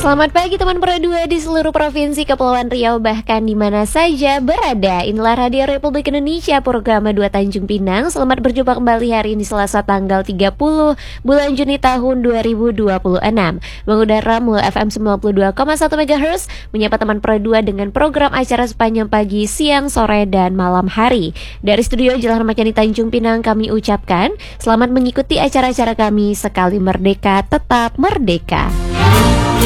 Selamat pagi teman Pro 2 di seluruh provinsi Kepulauan Riau, bahkan di mana saja berada. Inilah Radio Republik Indonesia, program 2 Tanjung Pinang. Selamat berjumpa kembali hari ini Selasa tanggal 30 bulan Juni tahun 2026. Mengudara Mula FM 92,1 MHz, menyapa teman Pro 2 dengan program acara sepanjang pagi, siang, sore, dan malam hari. Dari studio Jalan Ahmad Yani Tanjung Pinang kami ucapkan selamat mengikuti acara-acara kami. Sekali merdeka, tetap merdeka.